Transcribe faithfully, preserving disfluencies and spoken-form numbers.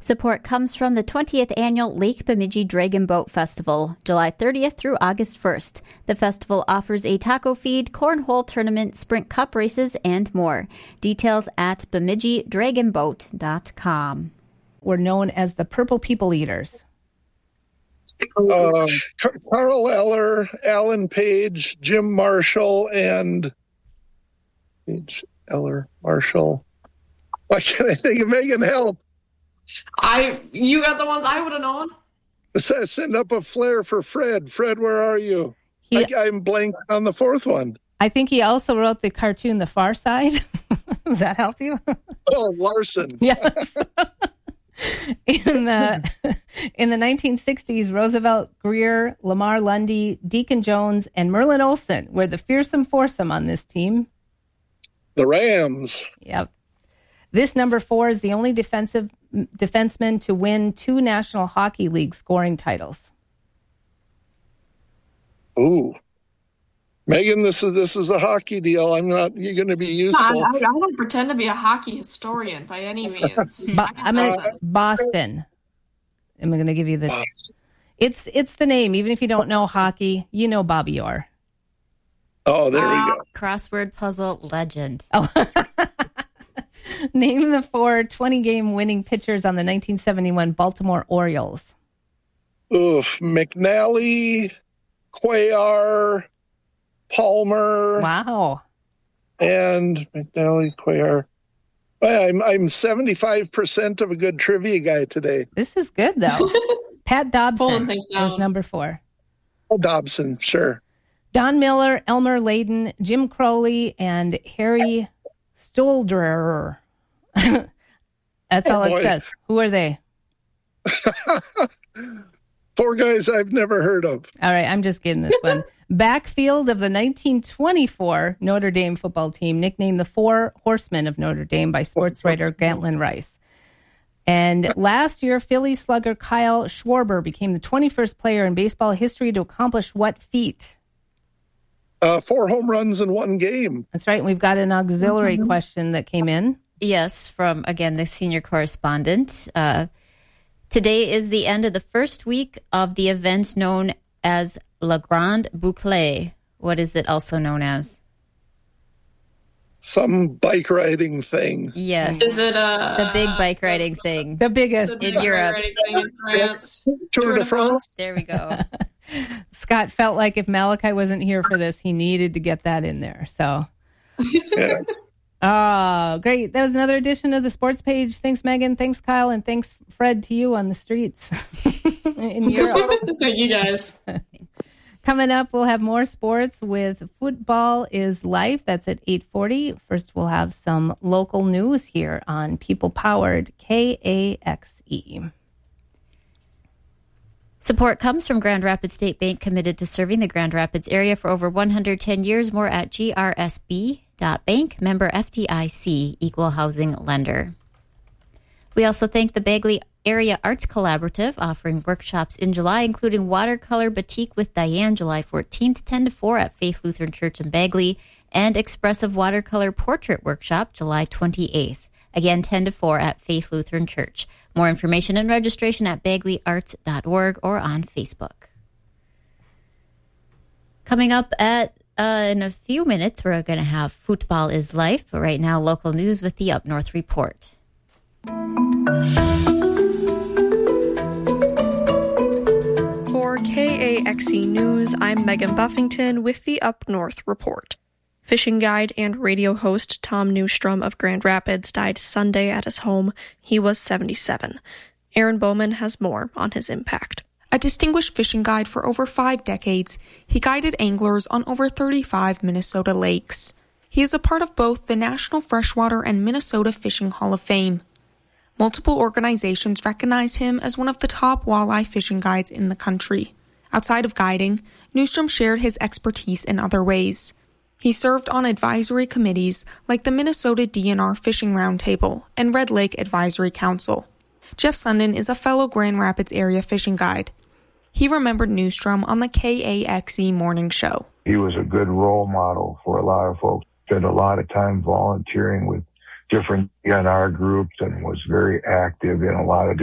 Support comes from the twentieth Annual Lake Bemidji Dragon Boat Festival, July thirtieth through August first. The festival offers a taco feed, cornhole tournament, sprint cup races, and more. Details at bemidji dragon boat dot com. We're known as the Purple People Eaters. Uh, Carl Eller, Alan Page, Jim Marshall, and Page, Eller, Marshall. Why can't I think of Megan? Help. I, you got the ones I would have known. Send up a flare for Fred. Fred, where are you? He, I, I'm blank on the fourth one. I think he also wrote the cartoon The Far Side. Does that help you? Oh, Larson. Yes. In the in the nineteen sixties, Roosevelt, Greer, Lamar Lundy, Deacon Jones, and Merlin Olsen were the fearsome foursome on this team. The Rams. Yep. This number four is the only defensive defenseman to win two National Hockey League scoring titles. Ooh. Megan, this is this is a hockey deal. I'm not. You're going to be useful. I, I, I don't pretend to be a hockey historian by any means. Bo- I'm in uh, Boston. I'm going to give you the. Boston. It's it's the name. Even if you don't know hockey, you know Bobby Orr. Oh, there uh, we go. Crossword puzzle legend. Oh. Name the four twenty-game winning pitchers on the nineteen seventy-one Baltimore Orioles. Oof, McNally, Cuellar, Palmer. Wow. And McNally, Cuellar. I'm I'm seventy-five percent of a good trivia guy today. This is good, though. Pat Dobson is number four. Oh, Dobson, sure. Don Miller, Elmer Layden, Jim Crowley, and Harry Stolderer. That's all oh, it says. Who are they? Four guys I've never heard of. All right, I'm just getting this one. Backfield of the nineteen twenty-four Notre Dame football team, nicknamed the Four Horsemen of Notre Dame by sports writer Grantland Rice. And last year, Philly slugger Kyle Schwarber became the twenty-first player in baseball history to accomplish what feat? Uh, four home runs in one game. That's right. We've got an auxiliary mm-hmm. question that came in. Yes, from, again, the senior correspondent. Uh, today is the end of the first week of the event known as La Grande Boucle. What is it also known as? Some bike riding thing. Yes. Is it uh, the big bike riding thing? The biggest the in Europe. Bike thing in France. Tour de France. There we go. Scott felt like if Malachi wasn't here for this, he needed to get that in there. So, yes. Oh, great. That was another edition of the Sports Page. Thanks, Megan. Thanks, Kyle. And thanks, Fred, to you on the streets in Europe. Thank you, guys. Coming up, we'll have more sports with Football is Life. That's at eight forty. First, we'll have some local news here on People-Powered K A X E. Support comes from Grand Rapids State Bank, committed to serving the Grand Rapids area for over one hundred ten years. More at G R S B dot bank, member F D I C, equal housing lender. We also thank the Bagley Area Arts Collaborative, offering workshops in July, including Watercolor Batik with Diane, July fourteenth, ten to four at Faith Lutheran Church in Bagley, and Expressive Watercolor Portrait Workshop, July twenty-eighth. Again, ten to four at Faith Lutheran Church. More information and registration at bagley arts dot org or on Facebook. Coming up at uh, in a few minutes, we're going to have Football is Life, but right now, local news with the Up North Report. For K A X E News, I'm Megan Buffington with the Up North Report. Fishing guide and radio host Tom Newstrom of Grand Rapids died Sunday at his home. He was seventy-seven. Aaron Bowman has more on his impact. A distinguished fishing guide for over five decades, he guided anglers on over thirty-five Minnesota lakes. He is a part of both the National Freshwater and Minnesota Fishing Hall of Fame. Multiple organizations recognize him as one of the top walleye fishing guides in the country. Outside of guiding, Newstrom shared his expertise in other ways. He served on advisory committees like the Minnesota D N R Fishing Roundtable and Red Lake Advisory Council. Jeff Sundin is a fellow Grand Rapids area fishing guide. He remembered Newstrom on the K A X E morning show. He was a good role model for a lot of folks. Spent a lot of time volunteering with different D N R groups and was very active in a lot of